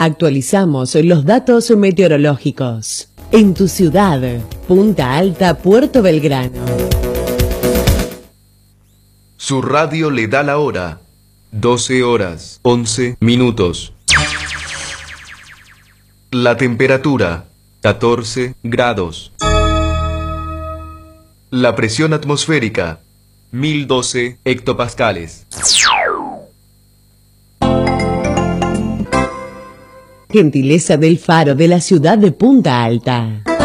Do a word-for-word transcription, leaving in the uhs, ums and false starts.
Actualizamos los datos meteorológicos. En tu ciudad, Punta Alta, Puerto Belgrano. Su radio le da la hora. doce horas, once minutos. La temperatura, catorce grados. La presión atmosférica, mil doce hectopascales. Gentileza del Faro de la ciudad de Punta Alta.